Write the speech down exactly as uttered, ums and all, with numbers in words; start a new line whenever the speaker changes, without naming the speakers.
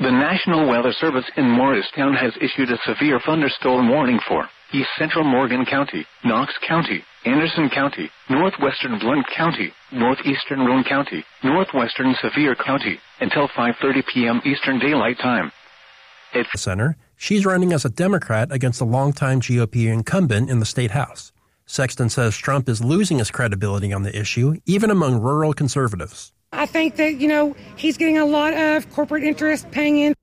The National Weather Service in Morristown has issued a severe thunderstorm warning for East Central Morgan County, Knox County, Anderson County, Northwestern Blount County, Northeastern Roane County, Northwestern Sevier County, until five thirty p.m. Eastern Daylight Time. It's
Center. She's running as a Democrat against a longtime G O P incumbent in the state house. Sexton says Trump is losing his credibility on the issue, even among rural conservatives.
I think that, you know, he's getting a lot of corporate interest paying in.